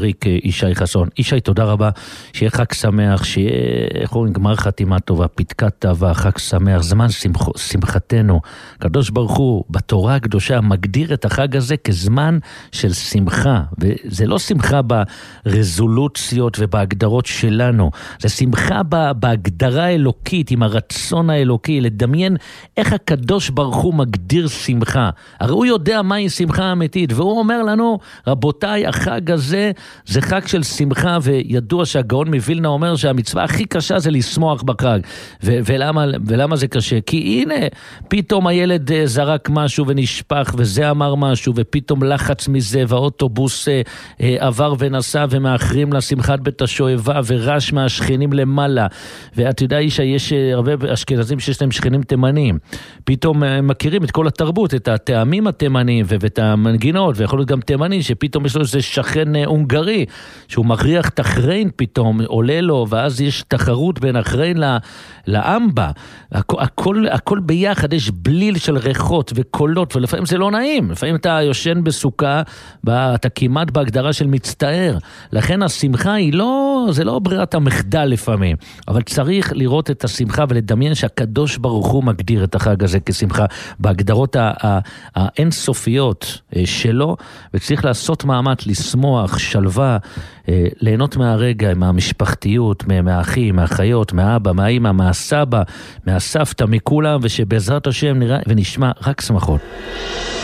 מבריק ישי חסון. ישי, תודה רבה, שיהיה חג שמח, שיהיה גמר חתימה טובה, פתקת טובה, חג שמח, זמן שמחתנו. הקדוש ברוך הוא בתורה הקדושה מגדיר את החג הזה כזמן של שמחה, וזה לא שמחה ברזולוציות ובהגדרות שלנו, זה שמחה בהגדרה האלוקית, עם הרצון האלוקי, לדמיין איך הקדוש ברוך הוא מגדיר שמחה. הרי הוא יודע מהי שמחה אמיתית, והוא אומר לנו, רבותיי, החג הזה זה חג של שמחה, וידוע שהגאון מווילנה אומר שהמצווה הכי קשה זה לשמוח בחג. ולמה זה קשה? כי הנה, פתאום הילד זרק משהו ונשפך, וזה אמר משהו, ופתאום לחץ מזה, והאוטובוס עבר ונסע, ומאחרים לשמחת בית השואבה, ורש מהשכנים למעלה. ואת יודעת שיש הרבה אשכנזים שיש להם שכנים תימנים, פתאום מכירים את כל התרבות, את הטעמים התימניים ואת המנגינות, ויכול להיות גם תימני שפתאום יש לו איזה שכן הונגרי שהוא מכריח את אחריין, פתאום עולה לו, ואז יש תחרות בין אחריין לאמבה. הכל ביחד, יש בליל של ריחות וקולות, ולפעמים זה לא נעים, לפעמים אתה יושן בסוכה, אתה כמעט בהגדרה של מצטער. לכן השמחה היא זה לא ברירת המחדל לפעמים, אבל צריך לראות את השמחה ולדמיין שהקדוש ברוך הוא מגדיר את החג הזה כשמחה בהגדרות האינסופיות שלו, וצריך לעשות מאמץ לשמוח, שלווה, ליהנות מהרגע, מהמשפחתיות, מהאחים, מהאחיות, מהאבא, מהאמא, מהסבא, מהסבתא, מכולם, ושבעזרת השם נראה ונשמע רק שמחות.